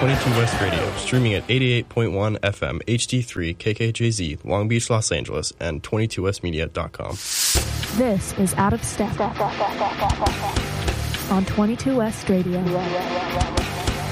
22 West Radio, streaming at 88.1 FM HD3 KKJZ, Long Beach, Los Angeles, and 22westmedia.com. This is Out of Step on 22 West Radio.